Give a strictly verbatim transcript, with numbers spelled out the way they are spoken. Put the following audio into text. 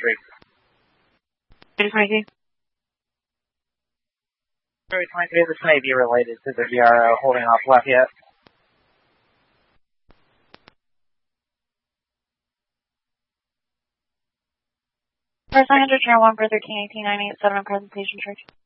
twenty-three. two twenty-three. two twenty-three, this may be related to the V R O holding off Lafayette. First one hundred, channel one for thirteen eighteen nine eight seven, presentation church.